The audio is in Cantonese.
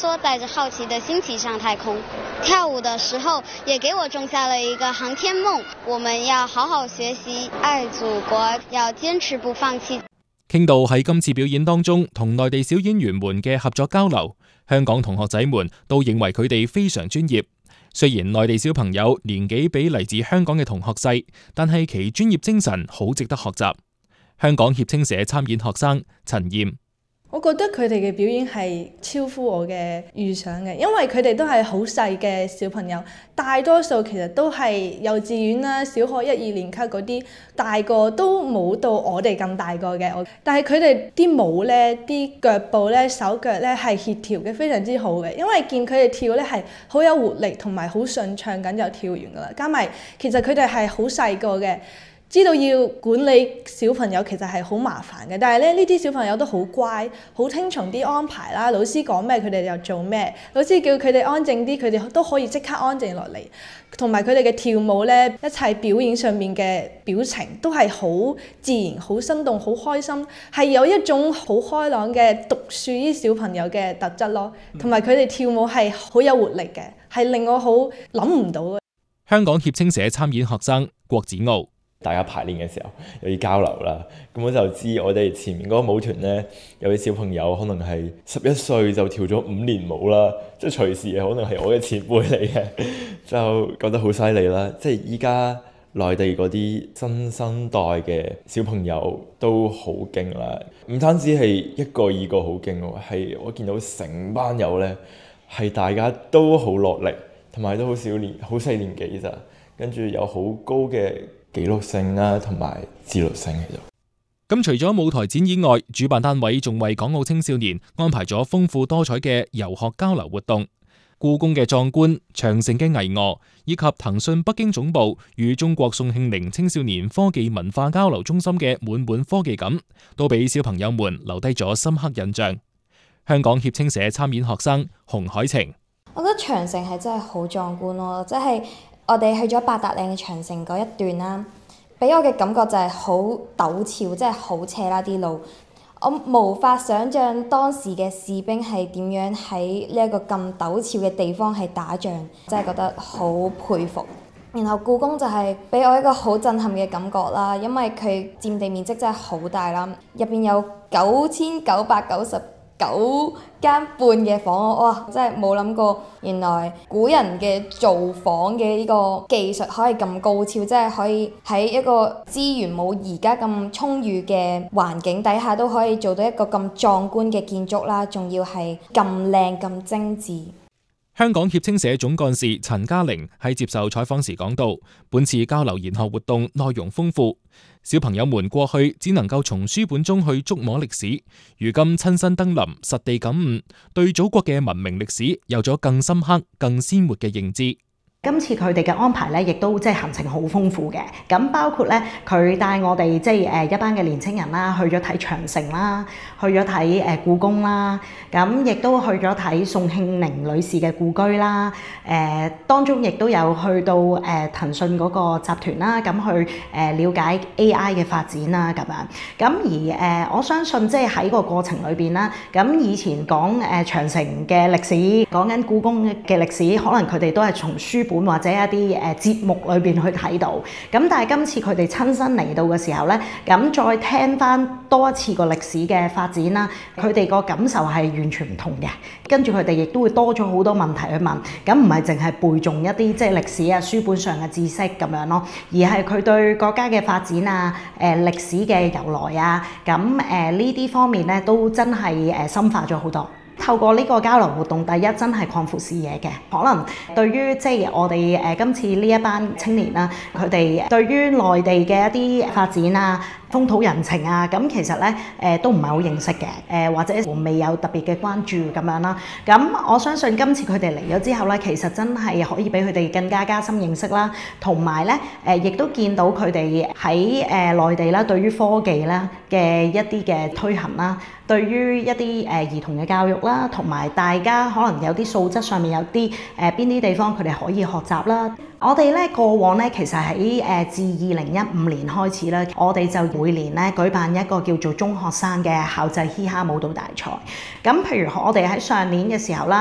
梭帶着好奇的心情上太空。跳舞的時候也給我種下了一個航天夢，我們要好好學習，愛祖國，要堅持不放棄。 傾到喺今次表演當中同內地小演員們嘅合作交流，香港同學仔們都認為佢哋非常專業。雖然內地小朋友年紀比嚟自香港嘅同學細，但係其專業精神好值得學習。香港協青社參演學生陳燕， 我覺得佢哋嘅表演係超乎我嘅預想嘅，因為佢哋都係好細嘅小朋友，大多數其實都係幼稚園啦、小學1、2年級嗰啲，大個都冇到我哋咁大個嘅。但係佢哋啲舞咧、啲腳步咧、手腳咧係協調嘅非常之好嘅，因為見佢哋跳咧係好有活力同埋好順暢咁就跳完噶啦。加埋其實佢哋係好細個嘅。知道要管理小朋友其實係好麻煩嘅，但係咧呢啲小朋友都好乖，好聽從啲安排啦。老師講咩佢哋就做咩，老師叫佢哋安靜啲，佢哋都可以即刻安靜落嚟。同埋佢哋嘅跳舞咧，一切表演上面嘅表情都係好自然、好生動、好開心，係有一種好開朗嘅獨樹於小朋友嘅特質咯。同埋佢哋跳舞係好有活力嘅，係令我好諗唔到嘅。 香港協青社參演學生郭子傲。 大家排練嘅時候有啲交流啦，咁我就知我哋前面嗰個舞團呢，有啲小朋友可能係11歲就跳咗5年舞啦，即係隨時可能係我嘅前輩嚟嘅，就覺得好犀利啦。即係依家內地嗰啲新生代嘅小朋友都好勁啦，唔單止係一個二個好勁喎，係我見到成班友呢，係大家都好落力，同埋都好細年紀咋，跟住有好高嘅紀錄性啦，同埋自律性喺度。 咁除咗舞台展以外，主辦單位仲為港澳青少年安排咗豐富多彩嘅遊學交流活動。故宮嘅壯觀、長城嘅巍峨，以及騰訊北京總部與中國宋慶齡青少年科技文化交流中心嘅滿滿科技感，都俾小朋友們留低咗深刻印象。香港協青社參演學生洪海晴， 我覺得長城係真係好壯觀咯，即係我哋去咗八達嶺嘅長城嗰一段啦，俾我嘅感覺就係好陡峭，即係好斜啦啲路。我無法想像當時嘅士兵係點樣喺呢一個咁陡峭嘅地方係打仗，真係覺得好佩服。然後故宮就係俾我一個好震撼嘅感覺啦，因為佢佔地面積真係好大啦，入邊有9999間半嘅房，哇！真係冇諗過，原來古人嘅造房嘅呢個技術可以咁高超，即係可以喺一個資源冇而家咁充裕嘅環境底下，都可以做到一個咁壯觀嘅建築啦，仲要係咁靚咁精緻。 香港協青社總幹事陳嘉玲喺接受採訪時講到，本次交流研學活動內容豐富，小朋友們過去只能夠從書本中去觸摸歷史，如今親身登臨，實地感悟，對祖國嘅文明歷史有咗更深刻、更鮮活嘅認知。 今次佢哋嘅安排咧，亦都即係行程好豐富嘅。咁包括咧，佢帶我哋即係一班嘅年青人啦，去咗睇長城啦，去咗睇故宮啦，咁亦都去咗睇宋慶齡女士嘅故居啦。當中亦都有去到騰訊嗰個集團啦，咁去了解 AI 嘅發展啦咁樣。咁而我相信即係喺個過程裏邊啦，咁以前講長城嘅歷史，講緊故宮嘅歷史，可能佢哋都係從書本或者一啲節目裏邊去睇到，咁但係今次佢哋親身嚟到嘅時候咧，咁再聽翻多一次個歷史嘅發展啦，佢哋個感受係完全唔同嘅。跟住佢哋亦都會多咗好多問題去問，咁唔係淨係背誦一啲即係歷史啊書本上嘅知識咁樣咯，而係佢對國家嘅發展啊、歷史嘅由來啊，咁呢啲方面咧都真係深化咗好多。透過呢個交流活動，第一真係擴闊視野嘅，可能對於即係我哋今次呢一班青年啦，佢哋對於內地嘅一啲發展啊、風土人情啊，咁其實咧都唔係好認識嘅，或者未有特別嘅關注咁樣啦。咁我相信今次佢哋嚟咗之後咧，其實真係可以俾佢哋更加加深認識啦，同埋咧亦都見到佢哋喺內地啦，對於科技啦嘅一啲嘅推行啦，對於一啲兒童嘅教育啦，同埋大家可能有啲素質上面有啲邊啲地方佢哋可以學習啦。我哋咧過往咧其實喺自2015年開始啦，我哋就每年咧舉辦一個叫做中學生嘅校際嘻哈舞蹈大賽。咁譬如我哋喺上年嘅時候啦。